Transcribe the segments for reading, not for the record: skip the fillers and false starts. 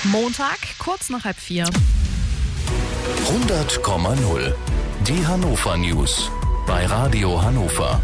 Montag, kurz nach 3:30. 100,0. Die Hannover News bei Radio Hannover.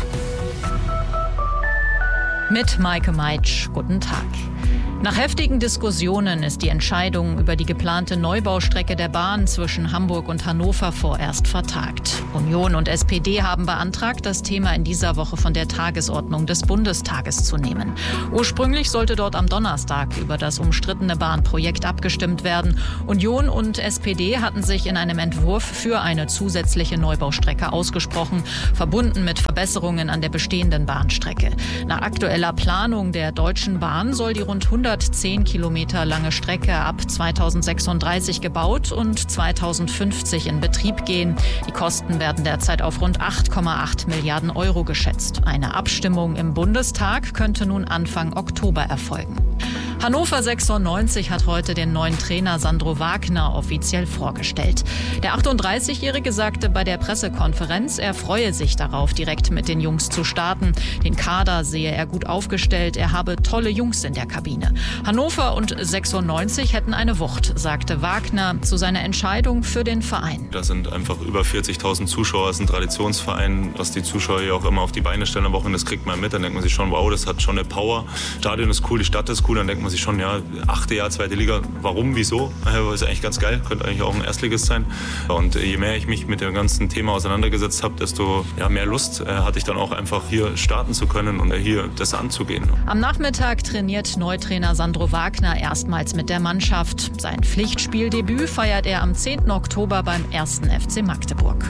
Mit Maike Meitsch. Guten Tag. Nach heftigen Diskussionen ist die Entscheidung über die geplante Neubaustrecke der Bahn zwischen Hamburg und Hannover vorerst vertagt. Union und SPD haben beantragt, das Thema in dieser Woche von der Tagesordnung des Bundestages zu nehmen. Ursprünglich sollte dort am Donnerstag über das umstrittene Bahnprojekt abgestimmt werden. Union und SPD hatten sich in einem Entwurf für eine zusätzliche Neubaustrecke ausgesprochen, verbunden mit Verbesserungen an der bestehenden Bahnstrecke. Nach aktueller Planung der Deutschen Bahn soll die rund 110 Kilometer lange Strecke ab 2036 gebaut und 2050 in Betrieb gehen. Die Kosten werden derzeit auf rund 8,8 Milliarden Euro geschätzt. Eine Abstimmung im Bundestag könnte nun Anfang Oktober erfolgen. Hannover 96 hat heute den neuen Trainer Sandro Wagner offiziell vorgestellt. Der 38-Jährige sagte bei der Pressekonferenz, er freue sich darauf, direkt mit den Jungs zu starten. Den Kader sehe er gut aufgestellt, er habe tolle Jungs in der Kabine. Hannover und 96 hätten eine Wucht, sagte Wagner zu seiner Entscheidung für den Verein. Da sind einfach über 40.000 Zuschauer, es ist ein Traditionsverein, was die Zuschauer hier auch immer auf die Beine stellen am Wochenende, das kriegt man mit, dann denkt man sich schon, wow, das hat schon eine Power. Stadion ist cool, die Stadt ist cool, dann denkt man sich schon, ja, 8. Jahr, 2. Liga, warum, wieso? Ist eigentlich ganz geil, könnte eigentlich auch ein Erstligist sein. Und je mehr ich mich mit dem ganzen Thema auseinandergesetzt habe, desto mehr Lust hatte ich dann auch einfach hier starten zu können und hier das anzugehen. Am Nachmittag trainiert Neutrainer Sandro Wagner erstmals mit der Mannschaft. Sein Pflichtspieldebüt feiert er am 10. Oktober beim 1. FC Magdeburg.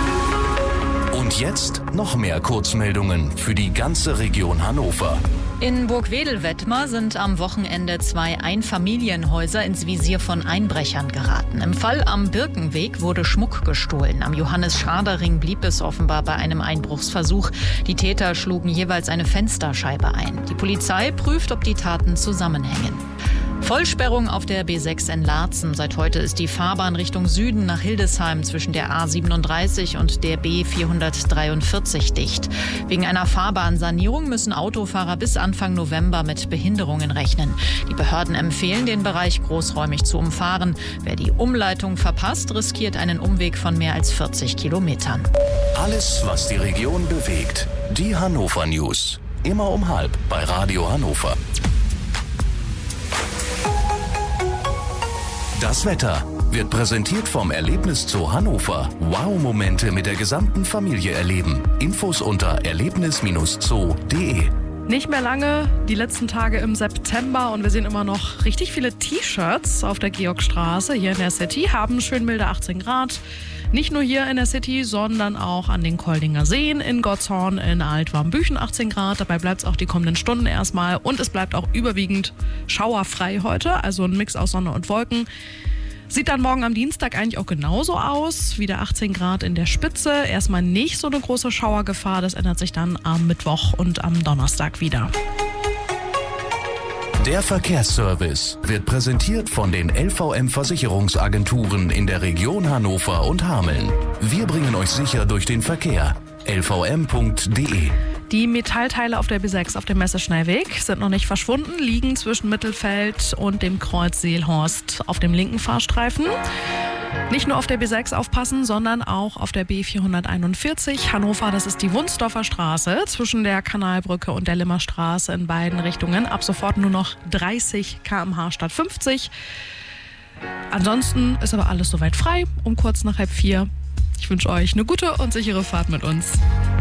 Und jetzt noch mehr Kurzmeldungen für die ganze Region Hannover. In Burgwedel-Wettmar sind am Wochenende 2 Einfamilienhäuser ins Visier von Einbrechern geraten. Im Fall am Birkenweg wurde Schmuck gestohlen. Am Johannes-Schrader-Ring blieb es offenbar bei einem Einbruchsversuch. Die Täter schlugen jeweils eine Fensterscheibe ein. Die Polizei prüft, ob die Taten zusammenhängen. Vollsperrung auf der B6 in Laatzen. Seit heute ist die Fahrbahn Richtung Süden nach Hildesheim zwischen der A37 und der B443 dicht. Wegen einer Fahrbahnsanierung müssen Autofahrer bis Anfang November mit Behinderungen rechnen. Die Behörden empfehlen, den Bereich großräumig zu umfahren. Wer die Umleitung verpasst, riskiert einen Umweg von mehr als 40 Kilometern. Alles, was die Region bewegt. Die Hannover News. Immer um 12:30 bei Radio Hannover. Das Wetter wird präsentiert vom Erlebniszoo Hannover. Wow-Momente mit der gesamten Familie erleben. Infos unter erlebnis-zoo.de. Nicht mehr lange, die letzten Tage im September und wir sehen immer noch richtig viele T-Shirts auf der Georgstraße hier in der City, haben schön milde 18 Grad. Nicht nur hier in der City, sondern auch an den Koldinger Seen, in Gottshorn, in Altwarmbüchen 18 Grad. Dabei bleibt es auch die kommenden Stunden erstmal und es bleibt auch überwiegend schauerfrei heute, also ein Mix aus Sonne und Wolken. Sieht dann morgen am Dienstag eigentlich auch genauso aus, wieder 18 Grad in der Spitze. Erstmal nicht so eine große Schauergefahr, das ändert sich dann am Mittwoch und am Donnerstag wieder. Der Verkehrsservice wird präsentiert von den LVM-Versicherungsagenturen in der Region Hannover und Hameln. Wir bringen euch sicher durch den Verkehr. lvm.de. Die Metallteile auf der B6 auf dem Messeschnellweg sind noch nicht verschwunden, liegen zwischen Mittelfeld und dem Kreuz Seelhorst auf dem linken Fahrstreifen. Nicht nur auf der B6 aufpassen, sondern auch auf der B441 Hannover. Das ist die Wunsdorfer Straße zwischen der Kanalbrücke und der Limmerstraße in beiden Richtungen. Ab sofort nur noch 30 km/h statt 50. Ansonsten ist aber alles soweit frei um kurz nach 3:30. Ich wünsche euch eine gute und sichere Fahrt mit uns.